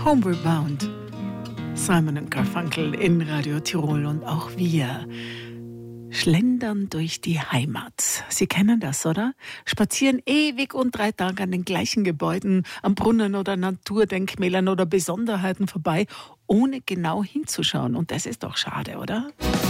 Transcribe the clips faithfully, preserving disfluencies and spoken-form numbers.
Homeward Bound. Simon und Garfunkel in Radio Tirol und auch wir schlendern durch die Heimat. Sie kennen das, oder? Spazieren ewig und drei Tage an den gleichen Gebäuden, am Brunnen oder Naturdenkmälern oder Besonderheiten vorbei, ohne genau hinzuschauen. Und das ist doch schade, oder?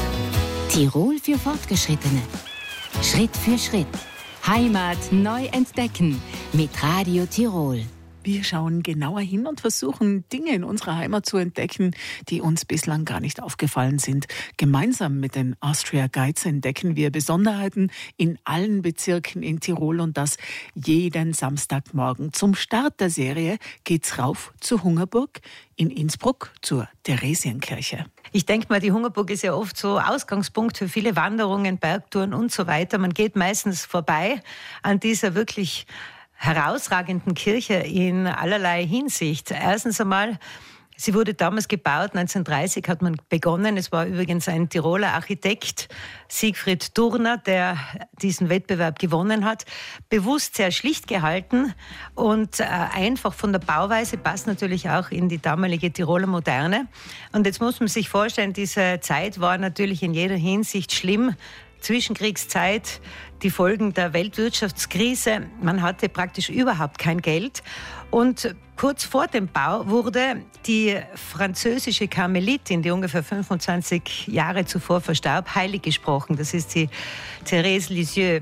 Tirol für Fortgeschrittene. Schritt für Schritt. Heimat neu entdecken mit Radio Tirol. Wir schauen genauer hin und versuchen, Dinge in unserer Heimat zu entdecken, die uns bislang gar nicht aufgefallen sind. Gemeinsam mit den Austria Guides entdecken wir Besonderheiten in allen Bezirken in Tirol und das jeden Samstagmorgen. Zum Start der Serie geht's rauf zur Hungerburg, in Innsbruck zur Theresienkirche. Ich denke mal, die Hungerburg ist ja oft so Ausgangspunkt für viele Wanderungen, Bergtouren und so weiter. Man geht meistens vorbei an dieser wirklich herausragenden Kirche in allerlei Hinsicht. Erstens einmal, sie wurde damals gebaut, neunzehnhundertdreißig hat man begonnen. Es war übrigens ein Tiroler Architekt, Siegfried Durner, der diesen Wettbewerb gewonnen hat. Bewusst sehr schlicht gehalten und äh, einfach von der Bauweise, passt natürlich auch in die damalige Tiroler Moderne. Und jetzt muss man sich vorstellen, diese Zeit war natürlich in jeder Hinsicht schlimm. Zwischenkriegszeit, die Folgen der Weltwirtschaftskrise. Man hatte praktisch überhaupt kein Geld. Und kurz vor dem Bau wurde die französische Karmelitin, die ungefähr fünfundzwanzig Jahre zuvor verstarb, heilig gesprochen. Das ist die Thérèse Lisieux.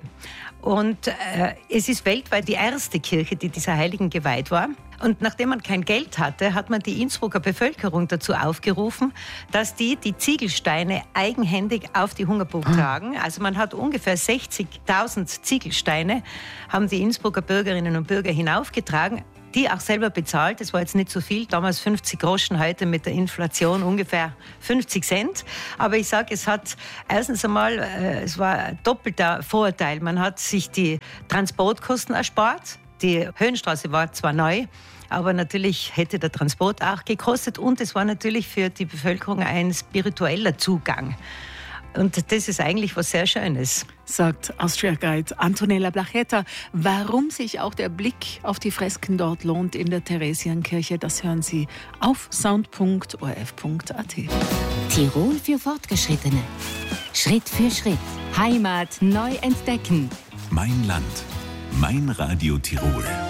Und äh, es ist weltweit die erste Kirche, die dieser Heiligen geweiht war. Und nachdem man kein Geld hatte, hat man die Innsbrucker Bevölkerung dazu aufgerufen, dass die die Ziegelsteine eigenhändig auf die Hungerburg ah. tragen. Also man hat ungefähr sechzigtausend Ziegelsteine, haben die Innsbrucker Bürgerinnen und Bürger hinaufgetragen, die auch selber bezahlt. Das war jetzt nicht so viel, damals fünfzig Groschen, heute mit der Inflation ungefähr fünfzig Cent. Aber ich sage, es hat erstens einmal, äh, es war ein doppelter Vorteil. Man hat sich die Transportkosten erspart. Die Höhenstraße war zwar neu, aber natürlich hätte der Transport auch gekostet. Und es war natürlich für die Bevölkerung ein spiritueller Zugang. Und das ist eigentlich was sehr Schönes. Sagt Austria Guide Antonella Blachetta. Warum sich auch der Blick auf die Fresken dort lohnt in der Theresienkirche, das hören Sie auf sound punkt o r f punkt a t. Tirol für Fortgeschrittene. Schritt für Schritt. Heimat neu entdecken. Mein Land. Mein Radio Tirol.